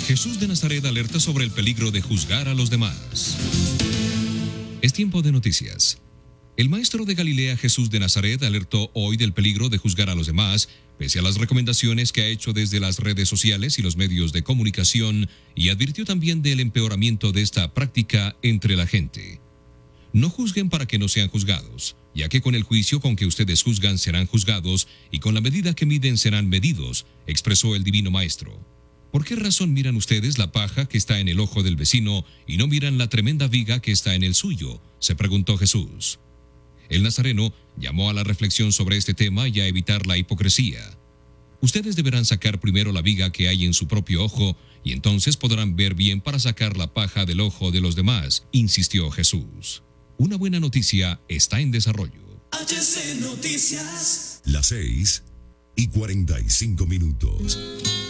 Jesús de Nazaret alerta sobre el peligro de juzgar a los demás. Es tiempo de noticias. El maestro de Galilea, Jesús de Nazaret, alertó hoy del peligro de juzgar a los demás, pese a las recomendaciones que ha hecho desde las redes sociales y los medios de comunicación, y advirtió también del empeoramiento de esta práctica entre la gente. No juzguen para que no sean juzgados, ya que con el juicio con que ustedes juzgan serán juzgados, y con la medida que miden serán medidos, expresó el divino maestro. ¿Por qué razón miran ustedes la paja que está en el ojo del vecino y no miran la tremenda viga que está en el suyo?, se preguntó Jesús. El nazareno llamó a la reflexión sobre este tema y a evitar la hipocresía. Ustedes deberán sacar primero la viga que hay en su propio ojo y entonces podrán ver bien para sacar la paja del ojo de los demás, insistió Jesús. Una buena noticia está en desarrollo. HC Noticias. Las 6:45.